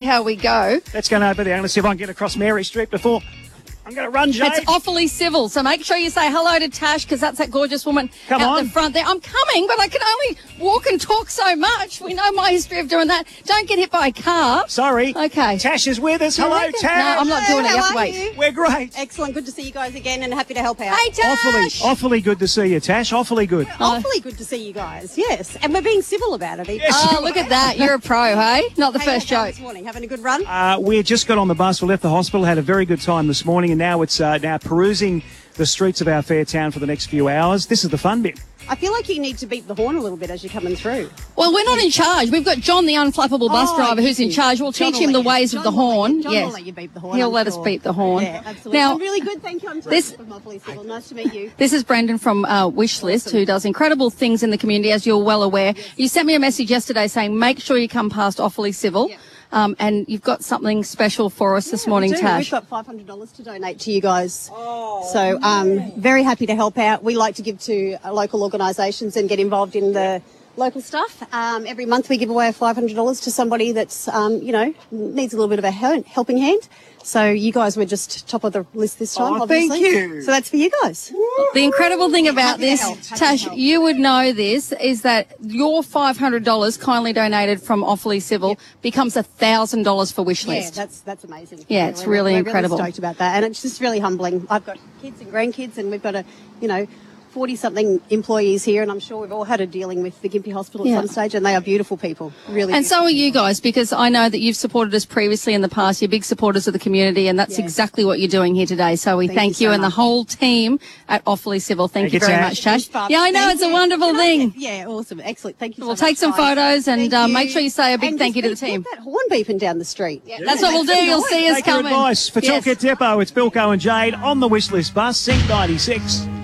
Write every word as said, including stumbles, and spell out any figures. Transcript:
how we go. Let's go over there and let's see if I can get across Mary Street before I'm going to run, Jade. It's awfully civil, so make sure you say hello to Tash, because that's that gorgeous woman Come out on. the front there. I'm coming, but I can only walk and talk so much. We know my history of doing that. Don't get hit by a car. Sorry. Okay. Tash is with us. Hello, reckon? Tash. No, I'm not doing it. You have to How are wait. you? We're great. Excellent. Good to see you guys again and happy to help out. Hey, Tash! Awfully, awfully good to see you, Tash. Awfully good. Awfully good to see you guys. Yes. And we're being civil about it. Yes. Oh, look at that. You're a pro, hey? Not the Hey, first how joke. this morning? Having a good run? Uh, we just got on the bus. We left the hospital, had a very good time this morning, and now it's uh, now perusing the streets of our fair town for the next few hours. This is the fun bit. I feel like you need to beat the horn a little bit as you're coming through. Well, we're not in charge. We've got John, the unflappable bus Oh, driver, who's in you- charge. We'll John teach will him the let you- ways John of the will let horn. you- John yes. will let you beat the horn. He'll I'm let us sure. beat the horn. Yeah, absolutely. Now, I'm really good. Thank you. I'm this- this, from Monopoly Civil. Nice to meet you. This is Brendan from uh, Wishlist, who does incredible things in the community, as you're well aware. You sent me a message yesterday saying, make sure you come past Awfully Civil. Yeah. Um, and you've got something special for us this Yeah, morning, we do. Tash. We've got five hundred dollars to donate to you guys. Oh, so um, very happy to help out. We like to give to uh, local organisations and get involved in the local stuff. Um, every month we give away five hundred dollars to somebody that's, um, you know, needs a little bit of a hel- helping hand. So you guys were just top of the list this time, Oh, obviously. thank you. So that's for you guys. The incredible thing about Happy to this, help, happy to Tash, help. you would know this, is that your five hundred dollars kindly donated from Awfully Civil becomes one thousand dollars for Yeah, Wishlist. that's that's amazing. Yeah, it's We're- really we're incredible. Really stoked about that, and it's just really humbling. I've got kids and grandkids, and we've got a, you know, forty-something employees here, and I'm sure we've all had a dealing with the Gympie Hospital at Yeah. some stage, and they are beautiful people, really. And beautiful. so are you guys, because I know that you've supported us previously in the past. You're big supporters of the community, and that's Yes. exactly what you're doing here today. So we Thank thank, you you, so and the much. whole team at Awfully Civil. Thank Thank you you, very Tash. much, Tash. Fun. Yeah, I know, Thank it's a you. wonderful Can I thing. get- yeah, awesome, excellent. Thank you. We'll so take much, some guys. photos and Thank uh, you. make sure you say a big And thank you just to the get team. that horn beeping down the street. That's what we'll do. You'll see us Take your coming. advice. For Yes. Toolkit Depot, it's Bilko and Jade on the Wishlist bus, Sync ninety-six.